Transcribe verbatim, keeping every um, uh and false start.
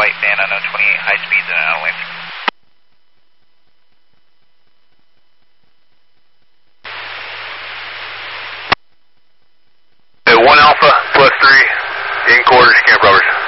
white van unknown twenty-eight, high speeds and out of lane. one Alpha plus three in quarters, Camp Roberts.